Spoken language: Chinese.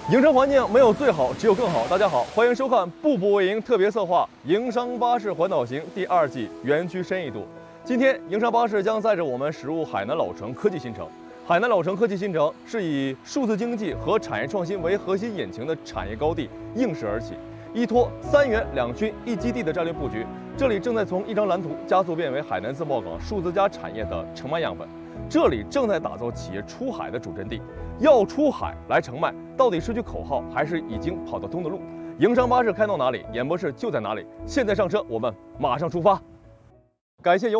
营商环境没有最好，只有更好。大家好，欢迎收看《步步为营》特别策划《营商巴士环岛行》第2季园区深一度。今天，营商巴士将载着我们驶入海南老城科技新城。海南老城科技新城是以数字经济和产业创新为核心引擎的产业高地应势而起，依托3园2区1基地的战略布局，这里正在从一张蓝图加速变为海南自贸港数字加产业的成卖样本。这里正在打造企业出海的主阵地。要出海来成卖，到底是句口号，还是已经跑得通的路？营商巴士开到哪里，演播室就在哪里。现在上车，我们马上出发。感谢由